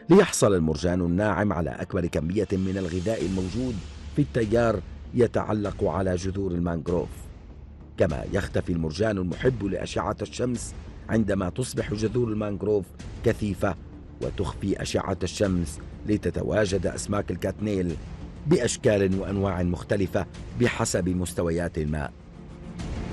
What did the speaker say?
ليحصل المرجان الناعم على أكبر كمية من الغذاء الموجود في التيار يتعلق على جذور المانغروف. كما يختفي المرجان المحب لأشعة الشمس عندما تصبح جذور المانغروف كثيفة وتخفي أشعة الشمس، لتتواجد أسماك الكاتنيل بأشكال وأنواع مختلفة بحسب مستويات الماء.